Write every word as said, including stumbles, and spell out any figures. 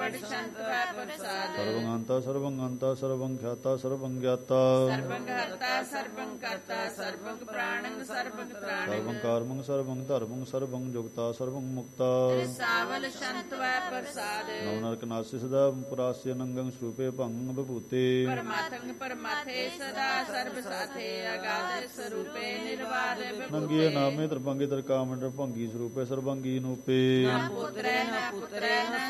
ਪੜ ਸ਼ੰਤ ਵੈ ਪ੍ਰਸਾਦ ਸਰਵੰ ਅੰਤਾ ਸਰਵੰ ਅੰਤਾ ਸਰਵੰ ਖਿਆਤਾ ਸਰਵੰ ਗਿਆਤਾ ਸਰਬੰ ਹਰਤਾ ਸਰਬੰ ਕਰਤਾ ਸਰਬੰ ਪ੍ਰਾਣੰ ਸਰਬੰ ਤ੍ਰਾਣੰ ਸਰਵੰ ਕਾਰਮੰ ਸਰਵੰ ਧਰਮੰ ਸਰਵੰ ਜੁਗਤਾ ਸਰਵੰ ਮੁਕਤਾ ਸਾਵਲ ਸ਼ੰਤ ਵੈ ਪ੍ਰਸਾਦ ਨਵ ਨਰਕ ਨਾਸੀ ਸਦਾ ਪੁਰਾਸਯ ਨੰਗੰ ਸਰੂਪੇ ਭੰਗ ਵਿਭੂਤੇ ਪਰਮਾਤੰਗ ਪਰਮਾਥੇ ਸਦਾ ਸਰਬ ਸਾਥੇ ਅਗਾਧ ਸਰੂਪੇ ਨਿਰਵਾਦ ਨੰਗੀਏ ਨਾਮੇ ਤਰਪੰਗੇ ਤਰਕਾਮੰਡਰ ਭੰਗੀ ਸਰੂਪੇ ਸਰਬੰਗੀ ਨੂਪੇ ਨਾ ਪੁੱਤਰੈ ਨਾ ਪੁੱਤਰੈ